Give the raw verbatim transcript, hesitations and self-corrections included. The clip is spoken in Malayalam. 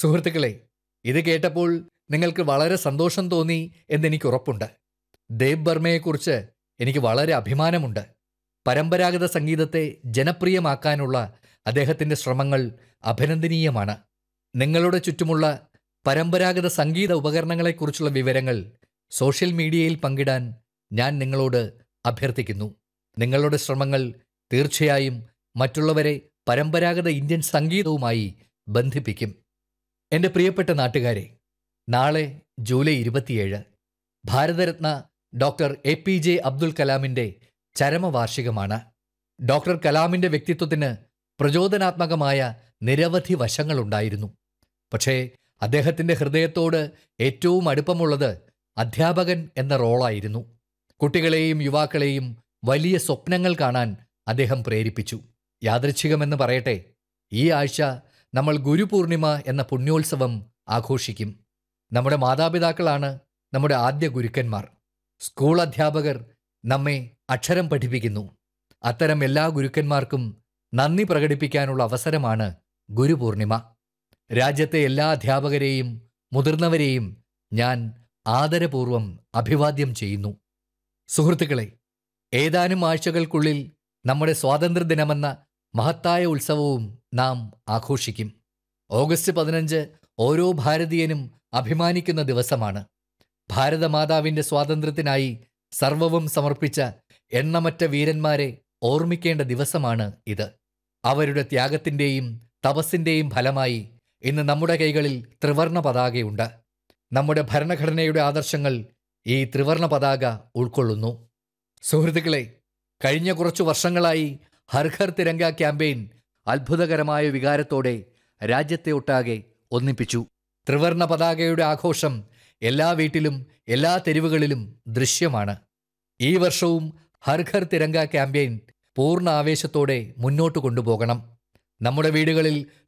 സുഹൃത്തുക്കളെ, ഇത് കേട്ടപ്പോൾ നിങ്ങൾക്ക് വളരെ സന്തോഷം തോന്നി എന്നെനിക്ക് ഉറപ്പുണ്ട്. ദേബ് ബർമയെക്കുറിച്ച് എനിക്ക് വളരെ അഭിമാനമുണ്ട്. പരമ്പരാഗത സംഗീതത്തെ ജനപ്രിയമാക്കാനുള്ള അദ്ദേഹത്തിൻ്റെ ശ്രമങ്ങൾ അഭിനന്ദനീയമാണ്. നിങ്ങളുടെ ചുറ്റുമുള്ള പരമ്പരാഗത സംഗീത ഉപകരണങ്ങളെക്കുറിച്ചുള്ള വിവരങ്ങൾ സോഷ്യൽ മീഡിയയിൽ പങ്കിടാൻ ഞാൻ നിങ്ങളോട് അഭ്യർത്ഥിക്കുന്നു. നിങ്ങളുടെ ശ്രമങ്ങൾ തീർച്ചയായും മറ്റുള്ളവരെ പരമ്പരാഗത ഇന്ത്യൻ സംഗീതവുമായി ബന്ധിപ്പിക്കും. എൻ്റെ പ്രിയപ്പെട്ട നാട്ടുകാരെ, നാളെ ജൂലൈ ഇരുപത്തിയേഴ് Bharat Ratna doctor A P J Abdul കലാമിൻ്റെ ചരമവാർഷികമാണ്. Doctor കലാമിൻ്റെ വ്യക്തിത്വത്തിന് പ്രചോദനാത്മകമായ നിരവധി വശങ്ങളുണ്ടായിരുന്നു. പക്ഷേ അദ്ദേഹത്തിൻ്റെ ഹൃദയത്തോട് ഏറ്റവും അടുപ്പമുള്ളത് അധ്യാപകൻ എന്ന റോളായിരുന്നു. കുട്ടികളെയും യുവാക്കളെയും വലിയ സ്വപ്നങ്ങൾ കാണാൻ അദ്ദേഹം പ്രേരിപ്പിച്ചു. യാദൃച്ഛികമെന്ന് പറയട്ടെ, ഈ ആഴ്ച നമ്മൾ ഗുരുപൂർണിമ എന്ന പുണ്യോത്സവം ആഘോഷിക്കും. നമ്മുടെ മാതാപിതാക്കളാണ് നമ്മുടെ ആദ്യ ഗുരുക്കന്മാർ. സ്കൂൾ അധ്യാപകർ നമ്മെ അക്ഷരം പഠിപ്പിക്കുന്നു. അത്തരം എല്ലാ ഗുരുക്കന്മാർക്കും നന്ദി പ്രകടിപ്പിക്കാനുള്ള അവസരമാണ് ഗുരുപൂർണിമ. രാജ്യത്തെ എല്ലാ അധ്യാപകരെയും മുതിർന്നവരെയും ഞാൻ ആദരപൂർവ്വം അഭിവാദ്യം ചെയ്യുന്നു. സുഹൃത്തുക്കളെ, ഏതാനും ആഴ്ചകൾക്കുള്ളിൽ നമ്മുടെ സ്വാതന്ത്ര്യദിനമെന്ന മഹത്തായ ഉത്സവവും നാം ആഘോഷിക്കും. ഓഗസ്റ്റ് പതിനഞ്ച് ഓരോ ഭാരതീയനും അഭിമാനിക്കുന്ന ദിവസമാണ്. ഭാരതമാതാവിൻ്റെ സ്വാതന്ത്ര്യത്തിനായി സർവവും സമർപ്പിച്ച എണ്ണമറ്റ വീരന്മാരെ ഓർമ്മിക്കേണ്ട ദിവസമാണ് ഇത്. അവരുടെ ത്യാഗത്തിൻ്റെയും തപസ്സിൻ്റെയും ഫലമായി ഇന്ന് നമ്മുടെ കൈകളിൽ ത്രിവർണ പതാകയുണ്ട്. നമ്മുടെ ഭരണഘടനയുടെ ആദർശങ്ങൾ ഈ ത്രിവർണ പതാക ഉൾക്കൊള്ളുന്നു. സുഹൃത്തുക്കളെ, കഴിഞ്ഞ കുറച്ചു വർഷങ്ങളായി ഹർ ഘർ തിരങ്ക ക്യാമ്പയിൻ അത്ഭുതകരമായ വികാരത്തോടെ രാജ്യത്തെ ഒട്ടാകെ ഒന്നിപ്പിച്ചു. ത്രിവർണ പതാകയുടെ ആഘോഷം എല്ലാ വീട്ടിലും എല്ലാ തെരുവുകളിലും ദൃശ്യമാണ്. ഈ വർഷവും ഹർ ഘർ തിരങ്ക ക്യാമ്പയിൻ പൂർണ്ണ ആവേശത്തോടെ മുന്നോട്ട് കൊണ്ടുപോകണം. നമ്മുടെ വീടുകളിൽ